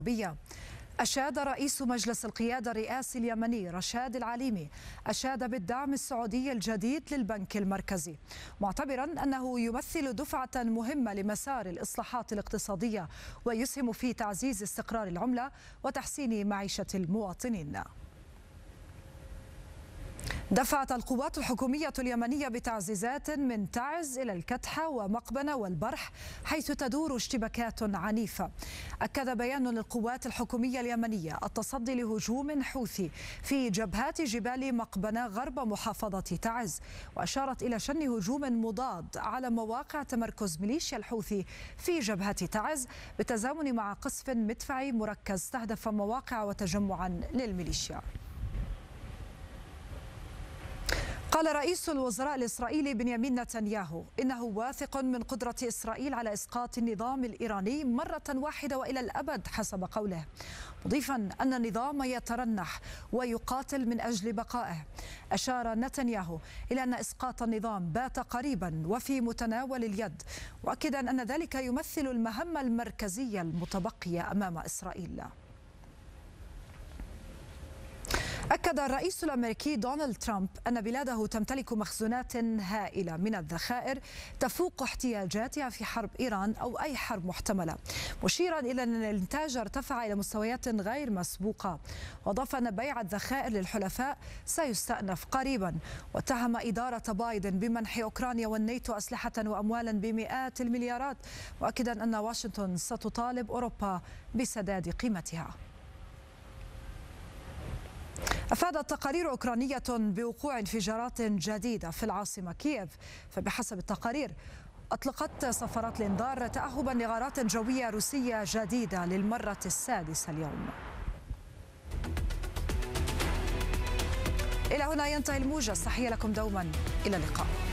بيا. أشاد رئيس مجلس القيادة الرئاسي اليمني رشاد العليمي بالدعم السعودي الجديد للبنك المركزي، معتبرا أنه يمثل دفعة مهمة لمسار الإصلاحات الاقتصادية ويسهم في تعزيز استقرار العملة وتحسين معيشة المواطنين. دفعت القوات الحكومية اليمنية بتعزيزات من تعز إلى الكتحة ومقبنة والبرح، حيث تدور اشتباكات عنيفة. أكد بيان للقوات الحكومية اليمنية التصدي لهجوم حوثي في جبهات جبال مقبنة غرب محافظة تعز، وأشارت إلى شن هجوم مضاد على مواقع تمركز ميليشيا الحوثي في جبهة تعز بالتزامن مع قصف مدفعي مركز استهدف مواقع وتجمعا للميليشيا. قال رئيس الوزراء الإسرائيلي بنيامين نتنياهو إنه واثق من قدرة إسرائيل على إسقاط النظام الإيراني مرة واحدة وإلى الأبد حسب قوله، مضيفا أن النظام يترنح ويقاتل من أجل بقائه. أشار نتنياهو إلى أن إسقاط النظام بات قريبا وفي متناول اليد، مؤكدا أن ذلك يمثل المهمة المركزية المتبقية أمام إسرائيل. أكد الرئيس الأمريكي دونالد ترامب أن بلاده تمتلك مخزونات هائلة من الذخائر تفوق احتياجاتها في حرب إيران أو أي حرب محتملة، مشيرا إلى أن الإنتاج ارتفع إلى مستويات غير مسبوقة. وأضاف أن بيع الذخائر للحلفاء سيستأنف قريبا، واتهم إدارة بايدن بمنح أوكرانيا والناتو أسلحة وأموالا بمئات المليارات، مؤكدا أن واشنطن ستطالب أوروبا بسداد قيمتها. أفادت تقارير أوكرانية بوقوع انفجارات جديدة في العاصمة كييف، فبحسب التقارير أطلقت صفارات الإنذار تأهبا لغارات جوية روسية جديدة للمرة السادسة اليوم. إلى هنا ينتهي الموجز، تحية لكم دوما، إلى اللقاء.